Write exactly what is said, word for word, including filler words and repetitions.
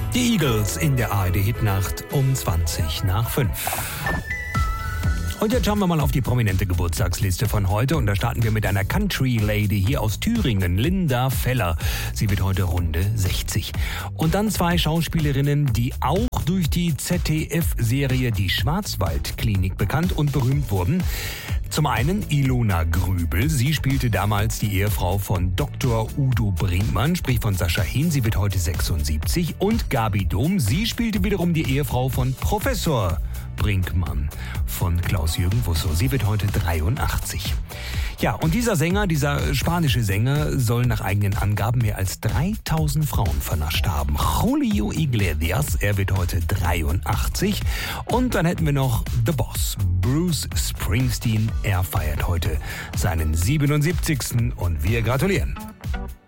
Die Eagles in der A R D-Hitnacht um zwanzig nach fünf. Und jetzt schauen wir mal auf die prominente Geburtstagsliste von heute. Und da starten wir mit einer Country-Lady hier aus Thüringen, Linda Feller. Sie wird heute runde sechzig. Und dann zwei Schauspielerinnen, die auch durch die Z D F-Serie Die Schwarzwaldklinik bekannt und berühmt wurden. Zum einen Ilona Grübel. Sie spielte damals die Ehefrau von Doktor Udo Brinkmann, sprich von Sascha Hehn. Sie wird heute sechsundsiebzig. Und Gabi Dom. Sie spielte wiederum die Ehefrau von Professor Brinkmann von Klaus-Jürgen Wusso. Sie wird heute dreiundachtzig. Ja, und dieser Sänger, dieser spanische Sänger, soll nach eigenen Angaben mehr als dreitausend Frauen vernascht haben. Julio Iglesias, er wird heute dreiundachtzig. Und dann hätten wir noch The Boss, Bruce Springsteen. Er feiert heute seinen siebenundsiebzigsten. Und wir gratulieren.